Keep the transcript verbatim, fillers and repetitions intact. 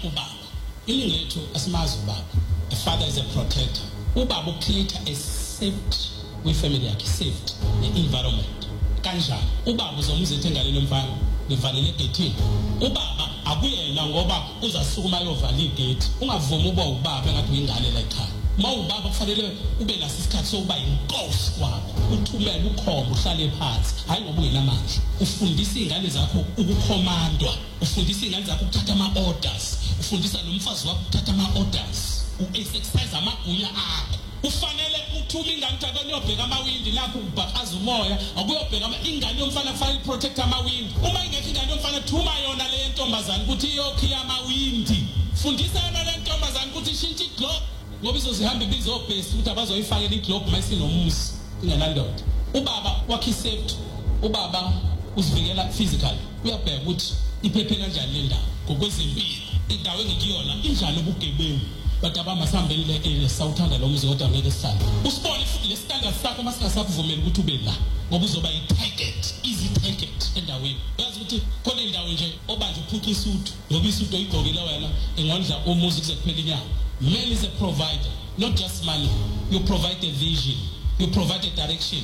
ubaba iningi lethu asimazi ubaba. A father is a protector. Ubaba ucreate a safety kwifamily yakhe, safety ne-environment. Kanjani ubaba uzomza ethengane lomfana livalele egethini. Ubaba akuyena ngoba uzasukuma ayovala igate. Ungavumi uba ubaba engathi uyingane la ekhaya. Ma ubaba kufanele ube naso isikhathi sokuba inkosi kwakho, uthumele ukhomba, uhlale phansi, hayi ngoba ungenamandla. Ufundisa izingane zakho ukukhomandwa, ufundisa izingane zakho ukuthatha ama-orders, ufundisa nomfazi wakho ukuthatha ama-orders, u-exercise amagunya akho. Ufanele uthume ingane ukuthi uyobheka amawindi lapho ubhakaza umoya, akuyobheka ingane yomfana kufanele protect amawindi. Uma ingekho ingane yomfana thuma yona le ntombazane ukuthi iyokhiya amawindi. Fundisa yona le ntombazane ukuthi ishintshe iglobe. Ngoba izozihambe bizobhesi ukuthi abazoyifakela iglobe mayisinomusi ingenandoda. Ubaba wakhe safety, ubaba uzivikela physically. Uyabheka ukuthi iphephe kanjani le ndawo ngokwezempilo. Indawo engikuyona injalo ubugebengu. But abamasambeni le sawuthanda lo muzi kodwa ngeke sihlale. Usibone futhi le standard sakho masingasakuvumeli ukuthi ube la ngoba uzoba i-target, easy target endaweni. Uyazi ukuthi khona indawo nje obanje uphutha isuthu ngoba isuthu oyigqokile wena engondla umuzi kuze kuphela inyanga. Man is a provider, not just money. You provide a vision, you provide a direction.